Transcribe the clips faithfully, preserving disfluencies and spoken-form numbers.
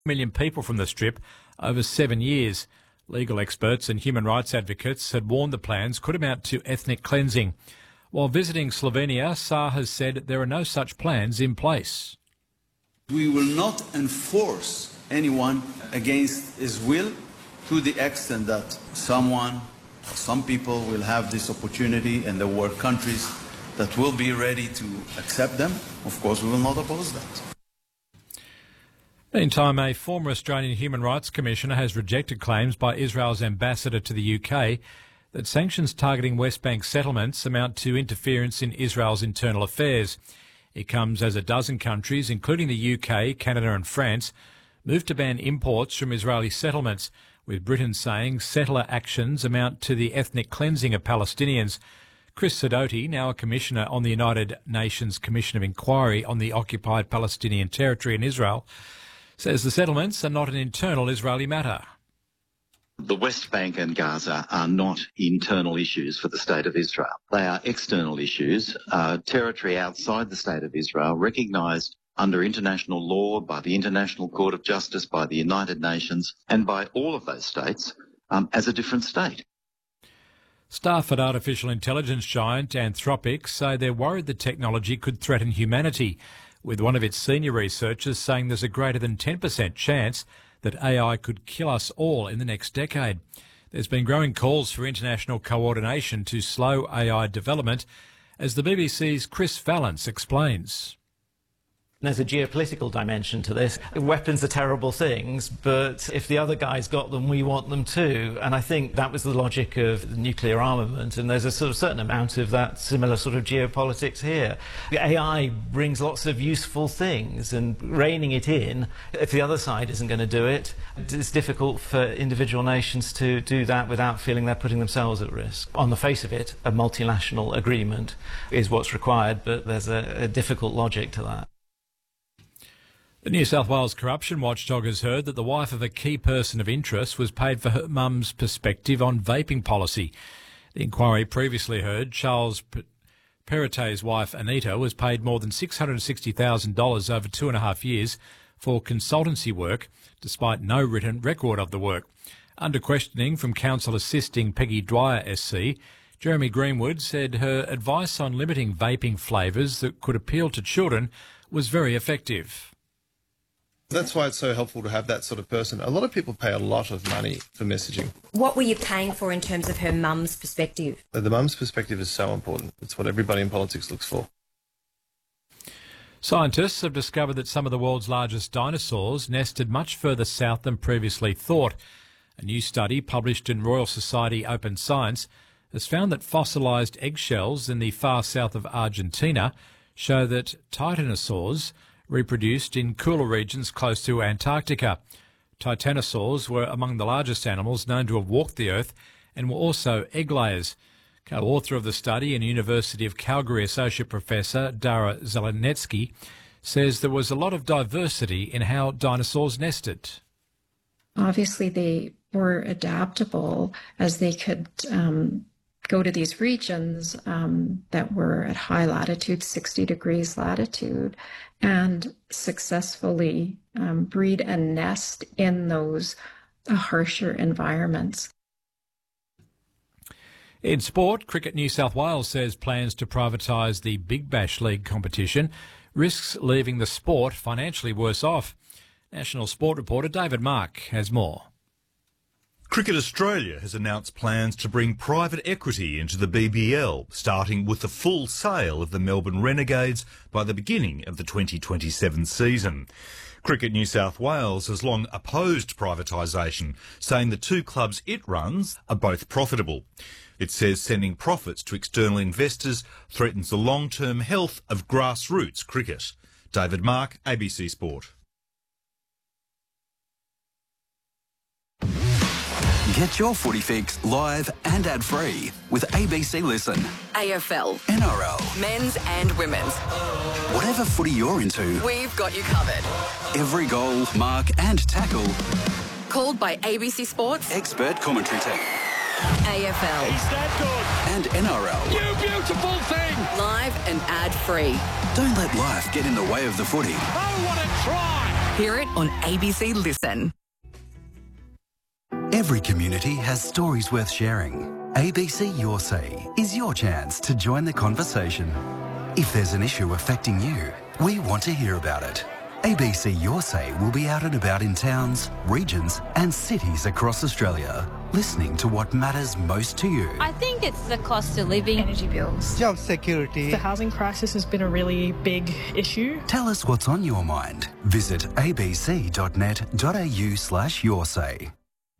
million people from the Strip over seven years. Legal experts and human rights advocates had warned the plans could amount to ethnic cleansing. While visiting Slovenia, Saar has said there are no such plans in place. We will not enforce anyone against his will to the extent that someone, or some people will have this opportunity, and there were countries that will be ready to accept them. Of course, we will not oppose that. Meantime, a former Australian Human Rights Commissioner has rejected claims by Israel's ambassador to the U K that sanctions targeting West Bank settlements amount to interference in Israel's internal affairs. It comes as a dozen countries, including the U K, Canada and France, moved to ban imports from Israeli settlements, with Britain saying settler actions amount to the ethnic cleansing of Palestinians. Chris Sidoti, now a commissioner on the United Nations Commission of Inquiry on the occupied Palestinian territory in Israel, says the settlements are not an internal Israeli matter. The West Bank and Gaza are not internal issues for the State of Israel. They are external issues, uh, territory outside the State of Israel, recognised under international law by the International Court of Justice, by the United Nations and by all of those states um, as a different state. Staff at artificial intelligence giant Anthropic say they're worried the technology could threaten humanity, with one of its senior researchers saying there's a greater than ten percent chance that A I could kill us all in the next decade. There's been growing calls for international coordination to slow A I development, as the B B C's Chris Vallance explains. There's a geopolitical dimension to this. Weapons are terrible things, but if the other guy's got them, we want them too. And I think that was the logic of nuclear armament, and there's a sort of certain amount of that similar sort of geopolitics here. The A I brings lots of useful things, and reining it in, if the other side isn't going to do it, it's difficult for individual nations to do that without feeling they're putting themselves at risk. On the face of it, a multinational agreement is what's required, but there's a, a difficult logic to that. The New South Wales Corruption Watchdog has heard that the wife of a key person of interest was paid for her mum's perspective on vaping policy. The inquiry previously heard Charles Perrottet's wife Anita was paid more than six hundred sixty thousand dollars over two and a half years for consultancy work, despite no written record of the work. Under questioning from counsel assisting Peggy Dwyer S C, Jeremy Greenwood said her advice on limiting vaping flavours that could appeal to children was very effective. That's why it's so helpful to have that sort of person. A lot of people pay a lot of money for messaging. What were you paying for in terms of her mum's perspective? The mum's perspective is so important. It's what everybody in politics looks for. Scientists have discovered that some of the world's largest dinosaurs nested much further south than previously thought. A new study published in Royal Society Open Science has found that fossilised eggshells in the far south of Argentina show that titanosaurs reproduced in cooler regions close to Antarctica. Titanosaurs were among the largest animals known to have walked the Earth and were also egg layers. Co-author of the study and University of Calgary Associate Professor Dara Zelenetsky says there was a lot of diversity in how dinosaurs nested. Obviously, they were adaptable as they could um, go to these regions um, that were at high latitude, sixty degrees latitude, and successfully um, breed and nest in those uh, harsher environments. In sport, Cricket New South Wales says plans to privatise the Big Bash League competition risks leaving the sport financially worse off. National Sport reporter David Mark has more. Cricket Australia has announced plans to bring private equity into the B B L, starting with the full sale of the Melbourne Renegades by the beginning of the twenty twenty-seven season. Cricket New South Wales has long opposed privatisation, saying the two clubs it runs are both profitable. It says sending profits to external investors threatens the long-term health of grassroots cricket. David Mark, A B C Sport. Get your footy fix live and ad-free with A B C Listen. A F L, N R L, men's and women's. Whatever footy you're into, we've got you covered. Every goal, mark and tackle. Called by A B C Sports expert commentary team. A F L. Is that good? And N R L. You beautiful thing! Live and ad-free. Don't let life get in the way of the footy. Oh, what a try! Hear it on A B C Listen. Every community has stories worth sharing. A B C Your Say is your chance to join the conversation. If there's an issue affecting you, we want to hear about it. A B C Your Say will be out and about in towns, regions and cities across Australia, listening to what matters most to you. I think it's the cost of living, energy bills, job security. The housing crisis has been a really big issue. Tell us what's on your mind. Visit abc.net.au slash your say.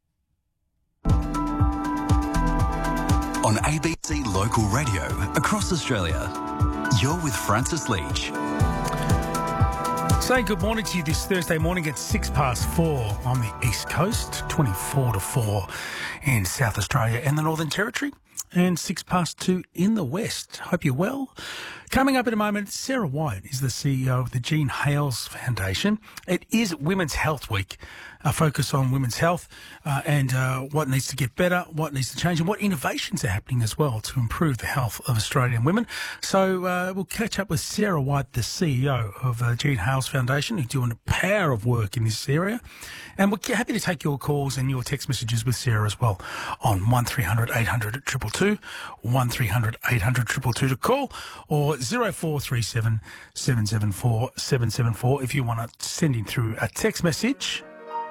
On A B C Local Radio across Australia, you're with Francis Leach. Saying good morning to you this Thursday morning at six past four on the East Coast, twenty-four to four in South Australia and the Northern Territory, and six past two in the West. Hope you're well. Coming up in a moment, Sarah White is the C E O of the Jean Hales Foundation. It is Women's Health Week, a focus on women's health uh, and uh, what needs to get better, what needs to change, and what innovations are happening as well to improve the health of Australian women. So uh, we'll catch up with Sarah White, the C E O of uh, Jean Hales Foundation, who's doing a power of work in this area. And we're happy to take your calls and your text messages with Sarah as well on one three hundred eight hundred two two two, one three hundred eight hundred two two two to call, or zero four three seven seven seven four seven seven four if you want to send in through a text message.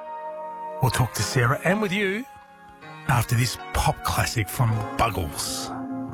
We'll talk to Sarah and with you after this pop classic from Buggles.